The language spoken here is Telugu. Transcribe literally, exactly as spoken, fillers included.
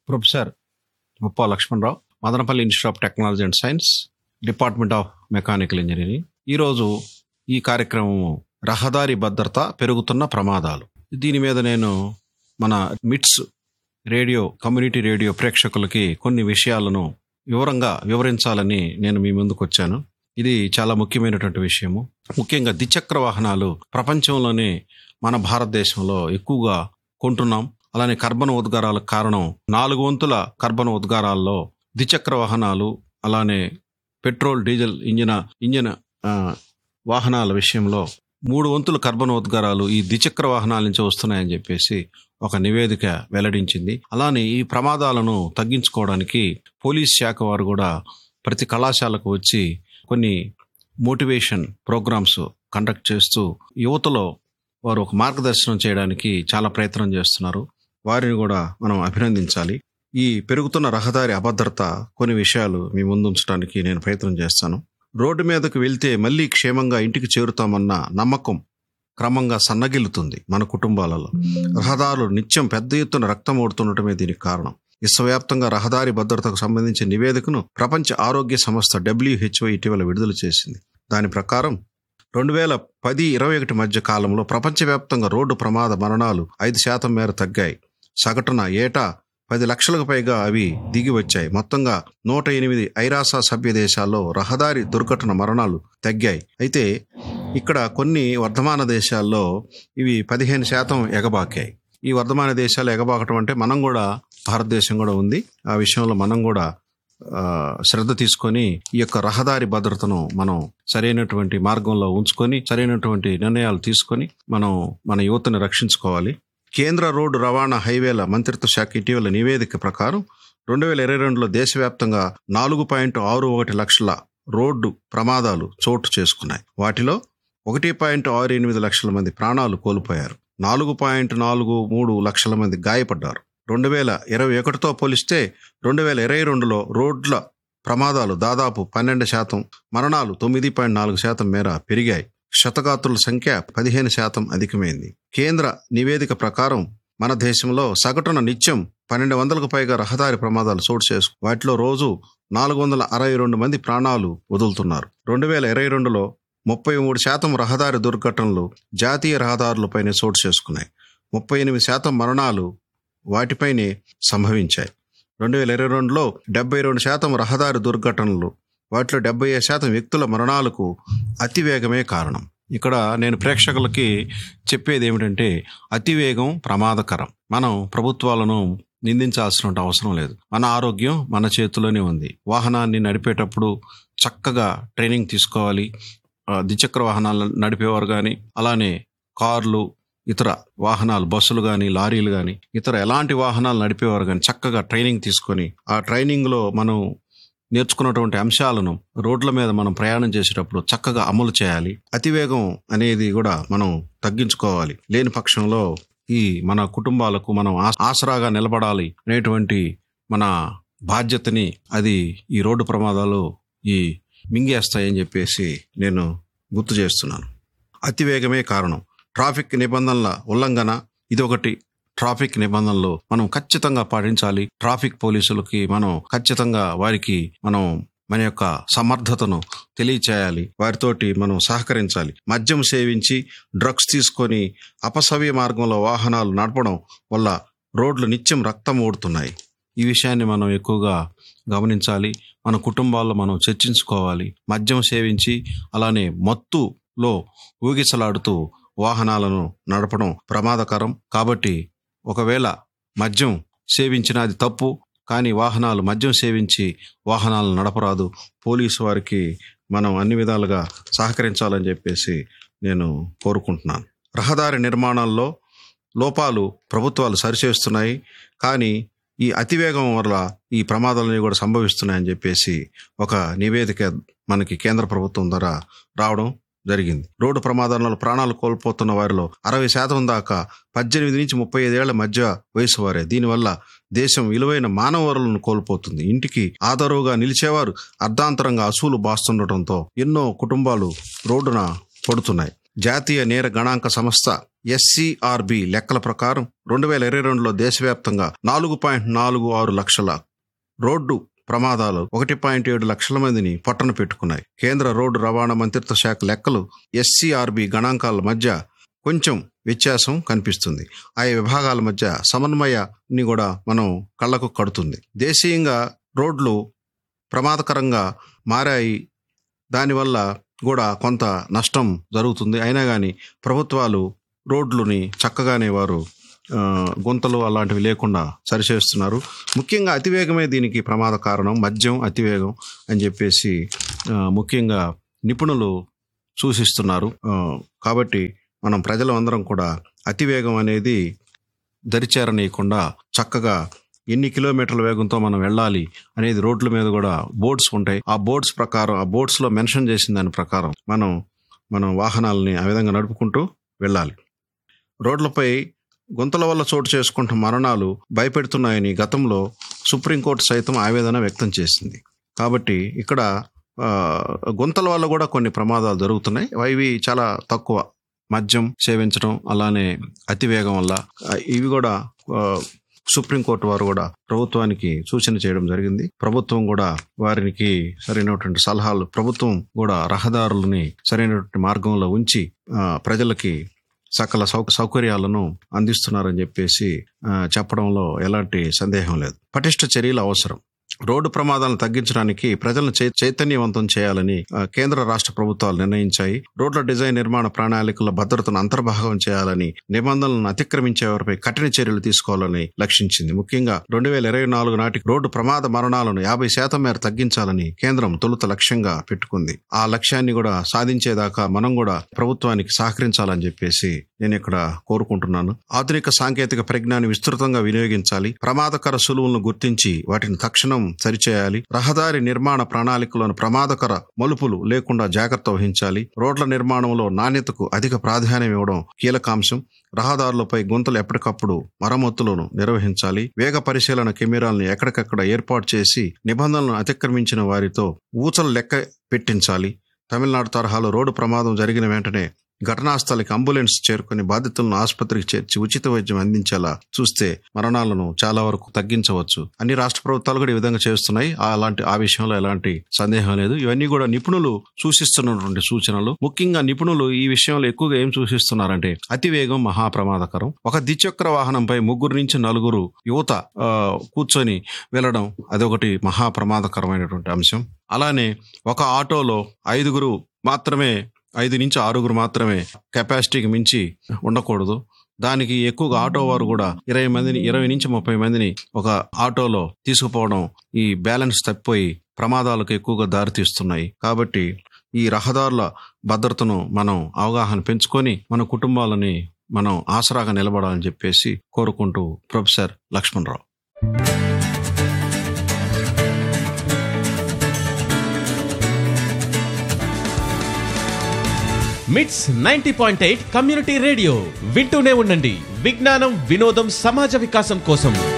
Professor Muppa Lakshmanarao, Madanapalle institute of technology and science, department of mechanical engineering. ఈరోజు ఈ కార్యక్రమం రహదారి భద్రత, పెరుగుతున్న ప్రమాదాలు. దీని మీద నేను మన మిట్స్ రేడియో కమ్యూనిటీ రేడియో ప్రేక్షకులకి కొన్ని విషయాలను వివరంగా వివరించాలని నేను మీ ముందుకు వచ్చాను. ఇది చాలా ముఖ్యమైనటువంటి విషయము. ముఖ్యంగా ద్విచక్ర వాహనాలు ప్రపంచంలోనే మన భారతదేశంలో ఎక్కువగా కొంటున్నాం. అలానే కర్బన ఉద్గారాలకు కారణం నాలుగు వంతుల కర్బన ఉద్గారాల్లో ద్విచక్ర వాహనాలు, అలానే పెట్రోల్ డీజిల్ ఇంజిన ఇంజిన్ ఆ, వాహనాల విషయంలో మూడు వంతుల కర్బన ఉద్గారాలు ఈ ద్విచక్ర వాహనాల నుంచి వస్తున్నాయని చెప్పేసి ఒక నివేదిక వెల్లడించింది. అలానే ఈ ప్రమాదాలను తగ్గించుకోవడానికి పోలీస్ శాఖ వారు కూడా ప్రతి కళాశాలకు వచ్చి కొన్ని మోటివేషన్ ప్రోగ్రామ్స్ కండక్ట్ చేస్తూ యువతలో వారు ఒక మార్గదర్శనం చేయడానికి చాలా ప్రయత్నం చేస్తున్నారు. వారిని కూడా మనం అభినందించాలి. ఈ పెరుగుతున్న రహదారి అభద్రత కొన్ని విషయాలు మీ ముందు ఉంచడానికి నేను ప్రయత్నం చేస్తాను. రోడ్డు మీదకు వెళ్తే మళ్ళీ క్షేమంగా ఇంటికి చేరుతామన్న నమ్మకం క్రమంగా సన్నగిల్లుతుంది మన కుటుంబాలలో. రహదారులు నిత్యం పెద్ద ఎత్తున రక్తం ఓడుతుండటమే దీనికి కారణం. విశ్వవ్యాప్తంగా రహదారి భద్రతకు సంబంధించిన నివేదికను ప్రపంచ ఆరోగ్య సంస్థ డబ్ల్యూహెచ్ఓ ఇటీవల విడుదల చేసింది. దాని ప్రకారం రెండు వేల పది ఇరవై ఒకటి మధ్య కాలంలో ప్రపంచవ్యాప్తంగా రోడ్డు ప్రమాద మరణాలు ఐదు శాతం మేర తగ్గాయి. సగటున ఏటా పది లక్షలకు పైగా అవి దిగి వచ్చాయి. మొత్తంగా నూట ఎనిమిది ఐరాస సభ్య దేశాల్లో రహదారి దుర్ఘటన మరణాలు తగ్గాయి. అయితే ఇక్కడ కొన్ని వర్ధమాన దేశాల్లో ఇవి పదిహేను శాతం ఎగబాకాయి. ఈ వర్ధమాన దేశాలు ఎగబాకటం అంటే మనం కూడా, భారతదేశం కూడా ఉంది. ఆ విషయంలో మనం కూడా ఆ, శ్రద్ధ తీసుకొని ఈ యొక్క రహదారి భద్రతను మనం సరైనటువంటి మార్గంలో ఉంచుకొని సరైనటువంటి నిర్ణయాలు తీసుకొని మనం మన యువతను రక్షించుకోవాలి. కేంద్ర రోడ్డు రవాణా హైవేల మంత్రిత్వ శాఖ ఇటీవల నివేదిక ప్రకారం రెండు వేల ఇరవై రెండులో దేశవ్యాప్తంగా నాలుగు పాయింట్ ఆరు ఒకటి లక్షల రోడ్డు ప్రమాదాలు చోటు చేసుకున్నాయి. వాటిలో ఒకటి పాయింట్ ఆరు ఎనిమిది లక్షల మంది ప్రాణాలు కోల్పోయారు. నాలుగు పాయింట్ నాలుగు మూడు లక్షల మంది గాయపడ్డారు. రెండు వేల ఇరవై ఒకటితో పోలిస్తే రెండు వేల ఇరవై రెండులో రోడ్ల ప్రమాదాలు దాదాపు పన్నెండు శాతం, మరణాలు తొమ్మిది పాయింట్ నాలుగు శాతం మేర పెరిగాయి. క్షతగాత్రుల సంఖ్య పదిహేను శాతం అధికమైంది. కేంద్ర నివేదిక ప్రకారం మన దేశంలో సగటున నిత్యం పన్నెండు వందలకు పైగా రహదారి ప్రమాదాలు చోటు చేసుకు వాటిలో రోజు నాలుగు వందల అరవై రెండు మంది ప్రాణాలు వదులుతున్నారు. రెండు వేల ఇరవై రెండులో ముప్పై మూడు శాతం రహదారి దుర్ఘటనలు జాతీయ రహదారులపైనే చోటు చేసుకున్నాయి. ముప్పై ఎనిమిది శాతం మరణాలు వాటిపైనే సంభవించాయి. రెండు వేల ఇరవై రెండులో డెబ్బై రెండు శాతం రహదారి దుర్ఘటనలు, వాటిలో డెబ్బై ఐదు శాతం వ్యక్తుల మరణాలకు అతివేగమే కారణం. ఇక్కడ నేను ప్రేక్షకులకి చెప్పేది ఏమిటంటే, అతివేగం ప్రమాదకరం. మనం ప్రభుత్వాలను నిందించాల్సిన అవసరం లేదు. మన ఆరోగ్యం మన చేతిలోనే ఉంది. వాహనాన్ని నడిపేటప్పుడు చక్కగా ట్రైనింగ్ తీసుకోవాలి. ద్విచక్ర వాహనాలు నడిపేవారు కానీ, అలానే కార్లు, ఇతర వాహనాలు, బస్సులు కానీ, లారీలు కానీ, ఇతర ఎలాంటి వాహనాలు నడిపేవారు కానీ చక్కగా ట్రైనింగ్ తీసుకొని ఆ ట్రైనింగ్లో మనం నేర్చుకున్నటువంటి అంశాలను రోడ్ల మీద మనం ప్రయాణం చేసేటప్పుడు చక్కగా అమలు చేయాలి. అతివేగం అనేది కూడా మనం తగ్గించుకోవాలి. లేని పక్షంలో ఈ మన కుటుంబాలకు మనం ఆసరాగా నిలబడాలి అనేటువంటి మన బాధ్యతని అది ఈ రోడ్డు ప్రమాదాలు ఈ మింగేస్తాయని చెప్పేసి నేను గుర్తు చేస్తున్నాను. అతివేగమే కారణం. ట్రాఫిక్ నిబంధనల ఉల్లంఘన ఇదొకటి. ట్రాఫిక్ నిబంధనలు మనం ఖచ్చితంగా పాటించాలి. ట్రాఫిక్ పోలీసులకి మనం ఖచ్చితంగా వారికి మనం మన యొక్క సమర్థతను తెలియచేయాలి. వారితోటి మనం సహకరించాలి. మద్యం సేవించి డ్రగ్స్ తీసుకొని అపసవ్య మార్గంలో వాహనాలు నడపడం వల్ల రోడ్లు నిత్యం రక్తం ఓడుతున్నాయి. ఈ విషయాన్ని మనం ఎక్కువగా గమనించాలి. మన కుటుంబాల్లో మనం చర్చించుకోవాలి. మద్యం సేవించి అలానే మత్తులో ఊగిసలాడుతూ వాహనాలను నడపడం ప్రమాదకరం. కాబట్టి ఒకవేళ మద్యం సేవించిన అది తప్పు, కానీ వాహనాలు మద్యం సేవించి వాహనాలను నడపరాదు. పోలీసు వారికి మనం అన్ని విధాలుగా సహకరించాలని చెప్పేసి నేను కోరుకుంటున్నాను. రహదారి నిర్మాణాల్లో లోపాలు ప్రభుత్వాలు సరిచేస్తున్నాయి, కానీ ఈ అతివేగం వల్ల ఈ ప్రమాదాలన్నీ కూడా సంభవిస్తున్నాయని చెప్పేసి ఒక నివేదిక మనకి కేంద్ర ప్రభుత్వం ద్వారా రావడం జరిగింది. రోడ్డు ప్రమాదాలలో ప్రాణాలు కోల్పోతున్న వారిలో అరవై శాతం దాకా పద్దెనిమిది నుంచి ముప్పై ఐదేళ్ల మధ్య వయసు వారే. దీనివల్ల దేశం విలువైన మానవ వనరులను కోల్పోతుంది. ఇంటికి ఆధారుగా నిలిచేవారు అర్ధాంతరంగా అసూలు బాస్తుండటంతో ఎన్నో కుటుంబాలు రోడ్డున పడుతున్నాయి. జాతీయ నేర గణాంక సంస్థ ఎస్సీఆర్బి లెక్కల ప్రకారం రెండు వేల ఇరవై రెండులో దేశవ్యాప్తంగా నాలుగు పాయింట్ నాలుగు ఆరు లక్షల రోడ్డు ప్రమాదాలు ఒకటి పాయింట్ ఏడు లక్షల మందిని పొట్టన పెట్టుకున్నాయి. కేంద్ర రోడ్డు రవాణా మంత్రిత్వ శాఖ లెక్కలు ఎస్సీఆర్బి గణాంకాల మధ్య కొంచెం వ్యత్యాసం కనిపిస్తుంది. ఆయా విభాగాల మధ్య సమన్వయాన్ని కూడా మనం కళ్ళకు కడుతుంది. దేశీయంగా రోడ్లు ప్రమాదకరంగా మారాయి, దానివల్ల కూడా కొంత నష్టం జరుగుతుంది. అయినా కానీ ప్రభుత్వాలు రోడ్లుని చక్కగానే వారు గుంతలు అలాంటివి లేకుండా సరిచేస్తున్నారు. ముఖ్యంగా అతివేగమే దీనికి ప్రమాద కారణం, మద్యం అతివేగం అని చెప్పేసి ముఖ్యంగా నిపుణులు సూచిస్తున్నారు. కాబట్టి మనం ప్రజలు అందరం కూడా అతివేగం అనేది దరిచేరనీయకుండా చక్కగా ఎన్ని కిలోమీటర్ల వేగంతో మనం వెళ్ళాలి అనేది రోడ్ల మీద కూడా బోర్డ్స్ ఉంటాయి. ఆ బోర్డ్స్ ప్రకారం, ఆ బోర్డ్స్లో మెన్షన్ చేసిన దాని ప్రకారం మనం మనం వాహనాలని ఆ విధంగా నడుపుకుంటూ వెళ్ళాలి. రోడ్లపై గుంతల వల్ల చోటు చేసుకుంటున్న మరణాలు భయపెడుతున్నాయని గతంలో సుప్రీంకోర్టు సైతం ఆవేదన వ్యక్తం చేసింది. కాబట్టి ఇక్కడ గుంతల వల్ల కూడా కొన్ని ప్రమాదాలు జరుగుతున్నాయి. ఇవి చాలా తక్కువ, మద్యం సేవించడం అలానే అతివేగం వల్ల. ఇవి కూడా సుప్రీంకోర్టు వారు కూడా ప్రభుత్వానికి సూచన చేయడం జరిగింది. ప్రభుత్వం కూడా వారికి సరైనటువంటి సలహాలు, ప్రభుత్వం కూడా రహదారులని సరైనటువంటి మార్గంలో ఉంచి ప్రజలకి సకల సౌ సౌకర్యాలను అందిస్తున్నారని చెప్పేసి చెప్పడంలో ఎలాంటి సందేహం లేదు. పటిష్ట చర్యలు అవసరం. రోడ్డు ప్రమాదాలను తగ్గించడానికి ప్రజలను చైతన్యవంతం చేయాలని కేంద్ర రాష్ట్ర ప్రభుత్వాలు నిర్ణయించాయి. రోడ్ల డిజైన్ నిర్మాణ ప్రణాళికల భద్రతను అంతర్భాగం చేయాలని, నిబంధనలను అతిక్రమించే వారిపై కఠిన చర్యలు తీసుకోవాలని లక్షించింది. ముఖ్యంగా రెండు వేల ఇరవై నాలుగు నాటికి రోడ్డు ప్రమాద మరణాలను యాభై శాతం మేర తగ్గించాలని కేంద్రం తొలుత లక్ష్యంగా పెట్టుకుంది. ఆ లక్ష్యాన్ని కూడా సాధించేదాకా మనం కూడా ప్రభుత్వానికి సహకరించాలని చెప్పేసి నేను ఇక్కడ కోరుకుంటున్నాను. ఆధునిక సాంకేతిక పరిజ్ఞానం విస్తృతంగా వినియోగించాలి. ప్రమాదకర సులువులను గుర్తించి వాటిని తక్షణం సరిచేయాలి. రహదారి నిర్మాణ ప్రణాళికలోని ప్రమాదకర మలుపులు లేకుండా జాగ్రత్త వహించాలి. రోడ్ల నిర్మాణంలో నాణ్యతకు అధిక ప్రాధాన్యం ఇవ్వడం కీలకాంశం. రహదారులపై గుంతలు ఎప్పటికప్పుడు మరమ్మతులను నిర్వహించాలి. వేగ పరిశీలన కెమెరాలను ఎక్కడికక్కడ ఏర్పాటు చేసి నిబంధనలను అతిక్రమించిన వారితో ఊచలు లెక్క పెట్టించాలి. తమిళనాడు తరహాలో రోడ్డు ప్రమాదం జరిగిన వెంటనే ఘటనా స్థలికి అంబులెన్స్ చేరుకుని బాధితులను ఆసుపత్రికి చేర్చి ఉచిత వైద్యం అందించేలా చూస్తే మరణాలను చాలా వరకు తగ్గించవచ్చు. అన్ని రాష్ట్ర ప్రభుత్వాలు కూడా ఈ విధంగా చేస్తున్నాయి. అలాంటి ఆ విషయంలో ఎలాంటి సందేహం లేదు. ఇవన్నీ కూడా నిపుణులు సూచిస్తున్నటువంటి సూచనలు. ముఖ్యంగా నిపుణులు ఈ విషయంలో ఎక్కువగా ఏం సూచిస్తున్నారంటే అతివేగం మహాప్రమాదకరం. ఒక ద్విచక్ర వాహనంపై ముగ్గురు నుంచి నలుగురు యువత కూర్చొని వెళ్ళడం అదొకటి మహాప్రమాదకరమైనటువంటి అంశం. అలానే ఒక ఆటోలో ఐదుగురు మాత్రమే ఐదు నుంచి ఆరుగురు మాత్రమే కెపాసిటీకి మించి ఉండకూడదు. దానికి ఎక్కువగా ఆటో వారు కూడా ఇరవై మందిని ఇరవై నుంచి ముప్పై మందిని ఒక ఆటోలో తీసుకుపోవడం ఈ బ్యాలెన్స్ తప్పిపోయి ప్రమాదాలకు ఎక్కువగా దారితీస్తున్నాయి. కాబట్టి ఈ రహదారుల భద్రతను మనం అవగాహన పెంచుకొని మన కుటుంబాలని మనం ఆసరాగా నిలబడాలని చెప్పేసి కోరుకుంటూ ప్రొఫెసర్ లక్ష్మణరావు. మిట్స్ ninety point eight community radio వింటూనే ఉండండి. విజ్ఞానం, వినోదం, సమాజ వికాసం కోసం.